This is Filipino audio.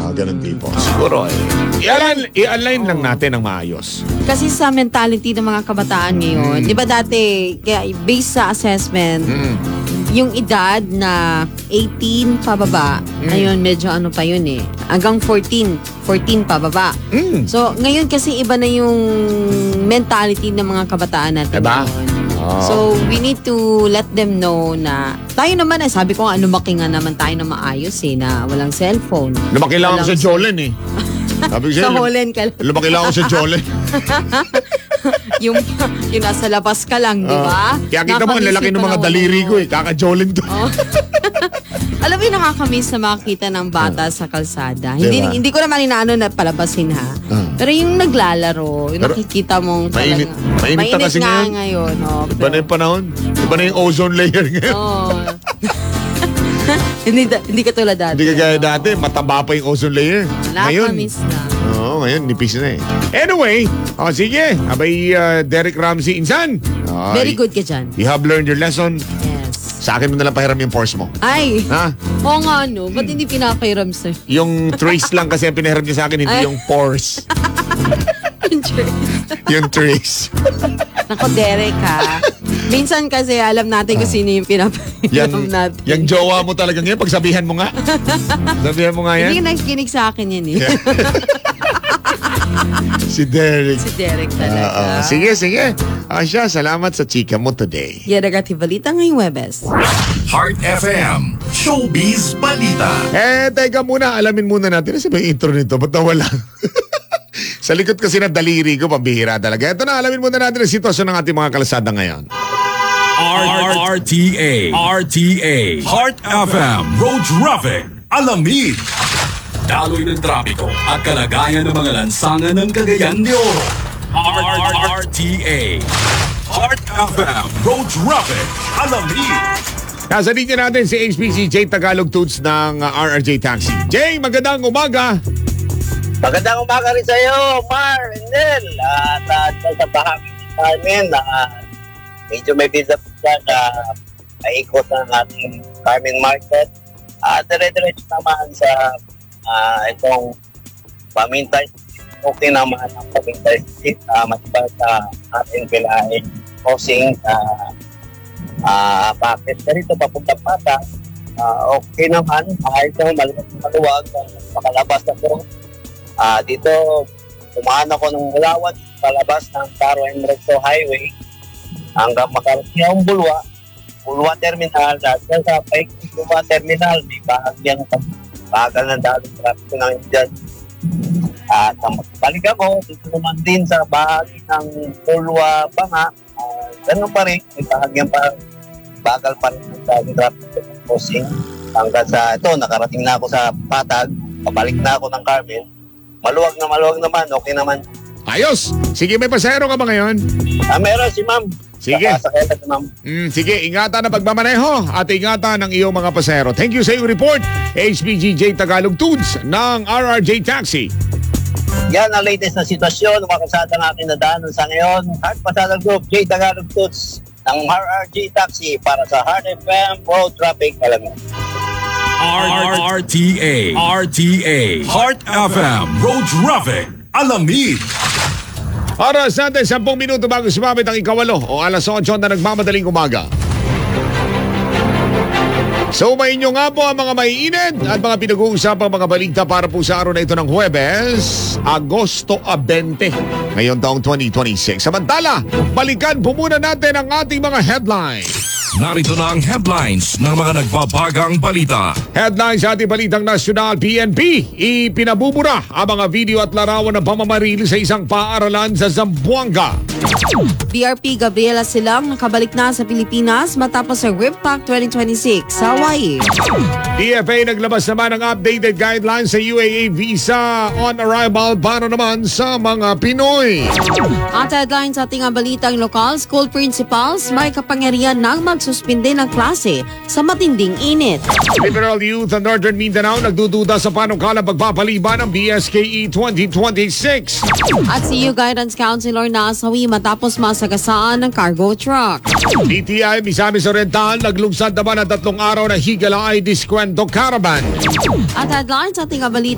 Ganun tipo. Siguro i-align lang natin ang maayos. Kasi sa mentality ng mga kabataan ngayon, di ba dati, based sa assessment, yung edad na 18 pababa, ayun, medyo ano pa yun eh. Hanggang 14 pababa. So, ngayon kasi iba na yung mentality ng mga kabataan natin. Diba? So, we need to let them know na tayo naman, sabi ko nga, lumaki nga naman tayo na maayos na walang cellphone. Lumaki lang ako sa Jolen eh. Sabi ko sa Holland ka lang. Lumaki lang ako sa Jolen. yung nasa labas ka lang, di ba? Kaya kita mo, ang lalaki ng mga daliri ko eh. Kaka-Jolen to. Alam mo yung nakakamiss na makakita ng bata sa kalsada. Diba? Hindi ko naman inaano na palabasin ha. Pero yung naglalaro, yung nakikita mong talaga. Mainit na kasi ngayon. Iba na yung panahon. Iba na yung ozone layer ngayon. Hindi ka tulad dati. Hindi ka gaya dati. Mataba pa yung ozone layer. Nakakamiss na. Oo, ngayon nipis na eh. Anyway, sige. Abay, Derek Ramsey, insan. Very good ka dyan. You have learned your lesson. Yes. Sa akin mo nalang pahiram yung force mo. Ay. Ha? Oo nga, no? Ba't hindi pinapahiram sa'yo? Yung trace lang kasi ang pinahiram niya sa akin, hindi yung force. Yung trace. Yung trace. Nako, Derek ha. Minsan kasi alam natin kung sino yung pinapahiram natin. Yung jowa mo talaga ngayon, pagsabihan mo nga. Sabihan mo nga yan. Hindi nakikinig sa akin yan eh. Si Derek. Si Derek talaga. Sige. Asya, salamat sa chika mo today. Yan ang ating balita ngayong Webes. Heart FM, Showbiz Balita. Teka muna, alamin muna natin. Ano yung intro nito? Ba't nawala? Sa likod kasi na daliri ko, pambihira talaga. Ito na, alamin muna natin ang sitwasyon ng ating mga kalsada ngayon. RTA, Heart FM, Road Traffic, Alamid. Daloy ng trapiko at kalagayan ng mga lansangan ng Cagayan de Oro. RTA, Heart FM, Road Traffic, Alamid. Nasa linya natin si HPC J Tagalog Toots ng RRJ Taxi. Jay, magandang umaga. Magandang umaga rin sa iyo, Mar and Nel. At sa bahagi namin, medyo may build-up dyan na maikot ang ating Carmen Market. At dire-diretso naman sa itong Pamintay. Okay naman ang Pamintay Street. Matipas sa ating Pilae crossing packet. Dito papunta Pata. Okay naman. Ito maluwag. Makalabas na po. Dito, tumaan ako ng Mulawan, palabas ng Caro and Recto Highway hanggang makarating ang Bulwa Terminal, at sa Bulwa Terminal, may bahagyang bagal ng dalang traffic na dyan. At balik ako, dito naman din sa bahagi ng Bulwa Panga, ganun pa rin, may bahagyang bagal pa rin ng dalang traffic crossing. Hanggang sa ito, nakarating na ako sa Patag, pabalik na ako ng Carmen. Maluwag naman, okay naman. Ayos! Sige, may pasahero ka ba ngayon? Meron si ma'am. Sige. Sakasakay si ma'am. Sige, ingatan ang pagmamaneho at ingatan ang iyong mga pasahero. Thank you sa iyong report, HPGJ Tagalog Toots ng RRJ Taxi. Yan ang latest na sitwasyon ng mga kalsada ng aking nadaanan sa ngayon. Heart Pasada Group, J Tagalog Toots ng RRJ Taxi para sa Heart FM Road Traffic Alamid. RTA, Heart FM, Road Traffic, Alamid. Oras natin, 10 minuto bago sumabit ang ikawalo o alas 8 na nagmamadaling umaga. So, mainyo nga po ang mga maiinit at mga pinag-uusapang mga balita para po sa araw na ito ng Huwebes, Agosto 20, ngayong taong 2026. Samantala, balikan po muna natin ang ating mga headlines. Narito na ang headlines ng mga nagbabagang balita. Headlines sa ating balitang nasyonal. PNP, ipinabubura ang mga video at larawan ng pamamarili sa isang paaralan sa Zamboanga. BRP Gabriela Silang nakabalik na sa Pilipinas matapos ang RIMPAC 2026 sa Hawaii. DFA naglabas naman ng updated guidelines sa UAE visa on arrival para naman sa mga Pinoy. At headlines sa ating balitang lokal, school principals may kapangyarihan ng magsuspinde ng klase sa matinding init. Liberal Youth ng Northern Mindanao nagdududa sa panukalang pagpapaliban ng BSKE 2026. At CU Guidance Counselor nasawi matapos masagasaan ng cargo truck. DTI Misamis Oriental naglungsad naman ng 3 araw na higala ay diskwento caravan. At headlines sa ating balita